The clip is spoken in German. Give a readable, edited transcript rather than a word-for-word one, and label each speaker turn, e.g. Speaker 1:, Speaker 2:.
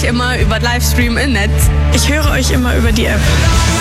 Speaker 1: immer über Livestream im Netz.
Speaker 2: Ich höre euch immer über die App.